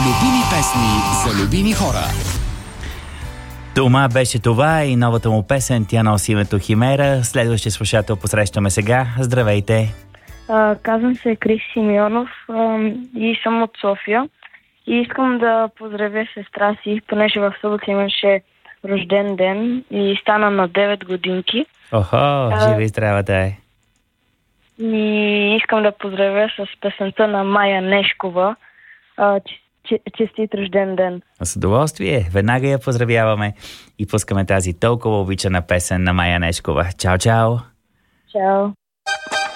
Любими песни за любими хора. Дома беше това и новата му песен, тя носи името Химера. Следващия слушател посрещаме сега. Здравейте! Казвам се Крис Симеонов и съм от София. И искам да поздравя сестра си, понеже в събота имаше рожден ден и стана на 9 годинки. Охо, живи и здрава да е. И искам да поздравя с песента на Майя Нешкова. Честит рожден ден! С удоволствие. Веднага я поздравяваме и пускаме тази толкова обичана песен на Майя Нешкова. Чао, чао! Чао!